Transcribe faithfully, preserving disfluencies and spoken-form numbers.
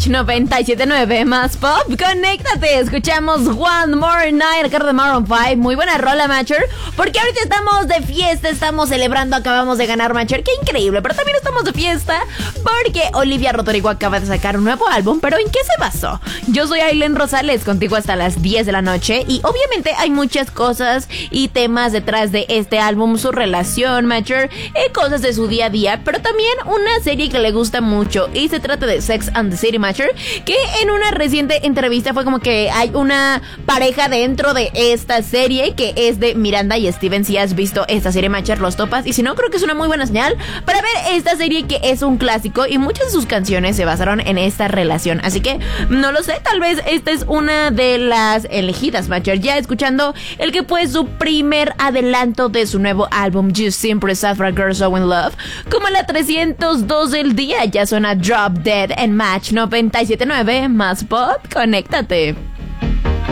noventa y siete punto nueve más pop, conéctate. Escuchamos One More Night a cargo de Maroon cinco. Muy buena rola, Matcher, porque ahorita estamos de fiesta, estamos celebrando, acabamos de ganar, Matcher. Qué increíble, pero también estamos de fiesta porque Olivia Rodrigo acaba de sacar un nuevo álbum. ¿Pero en qué se basó? Yo soy Ailen Rosales, contigo hasta las diez de la noche, y obviamente hay muchas cosas y temas detrás de este álbum, su relación, Matcher, eh, cosas de su día a día, pero también una serie que le gusta mucho, y se trata de Sex and the City, Matcher, que en una reciente entrevista fue como que hay una pareja dentro de esta serie que es de Miranda y Steven. Si has visto esta serie, Matcher, los topas, y si no, creo que es una muy buena señal para ver esta serie, que es un clásico y muchas de sus canciones se basaron en esta relación, así que no lo sé, tal vez esta es una de las elegidas, Matcher, ya escuchando el que fue su primer adelanto de su nuevo álbum You Simply Sad for a Girl So In Love, como la trescientos dos del día. Ya suena Drop Dead en Match noventa y siete punto nueve más pop, conéctate.